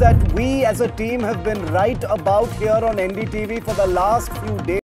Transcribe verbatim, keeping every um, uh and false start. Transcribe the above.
that we as a team have been right about here on N D T V for the last few days.